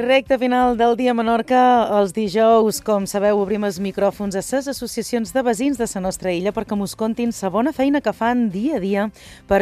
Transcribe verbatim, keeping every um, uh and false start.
Recte final del dia a Menorca. Els dijous, com sabeu, obrim els micròfons a les associacions de veïns de la nostra illa perquè mos contin la bona feina que fan dia a dia per